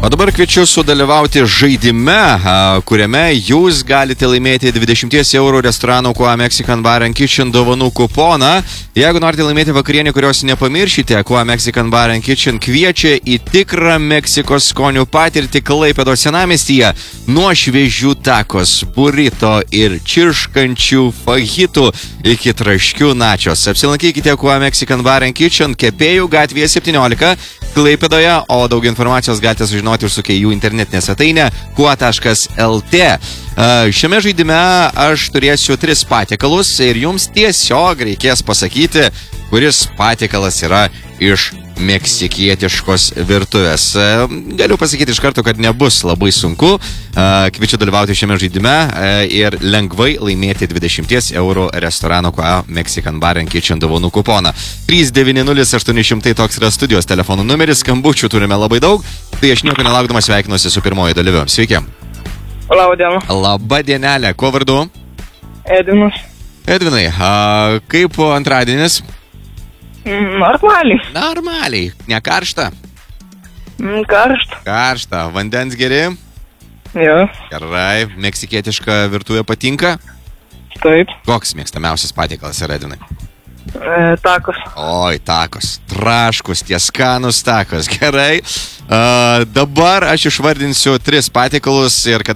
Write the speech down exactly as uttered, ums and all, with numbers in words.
O dabar kviečiu sudalyvauti žaidime, kuriame jūs galite laimėti dvidešimt eurų restorano Kua Mexican Bar and Kitchen dovanų kuponą. Jeigu norite laimėti vakarienę, kurios nepamiršite, Kua Mexican Bar and Kitchen kviečia į tikrą Meksikos skonių patirtį Klaipėdos senamiestyje. Nuo šviežių takos, burrito ir čirškančių fajitų iki traškių načos. Apsilankykite Kua Mexican Bar and Kitchen Kepėjų gatvėje septyniolika Klaipėdoje, o daug informacijos galite sužinoti užsukę jų internetinę svetainę kua taškas lt. Šiame žaidime aš turėsiu tris patiekalus ir jums tiesiog reikės pasakyti, kuris patiekalas yra iš meksikietiškos virtuvės. Galiu pasakyti iš karto, kad nebus labai sunku. Kviečiu dalyvauti šiame žaidime ir lengvai laimėti dvidešimt eurų restorano Kua Mexican Bar and Kitchen dovanų kuponą. trys devyni nulis aštuoni šimtai toks yra studijos telefonų numeris, skambučių turime labai daug, tai aš nieko nelaukdamas sveikinuosi su pirmoji dalyviu. Sveiki. Labą dieną. Labą dienelę. Kuo vardu? Edvinas. Edvinai, a, kaip antradienis? Normaliai. Normaliai. Ne karšta? Mm, Karšta. Karšta. Vandens geri? Jo, Gerai. Meksikietiška virtuvė patinka? taip. Koks mėgstamiausias patiekalas yra, Edvinai? E, takos. Oi, takos. Traškus, tie skanus takos. Gerai. A, dabar aš išvardinsiu tris patiekalus ir kad